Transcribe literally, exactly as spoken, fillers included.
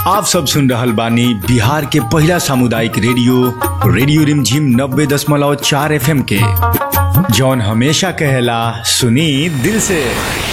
आप सब सुन रहल बानी बिहार के पहला सामुदायिक रेडियो रेडियो रिमझिम नब्बे दशमलव चार एफ एम के, जौन हमेशा कहेला सुनी दिल से।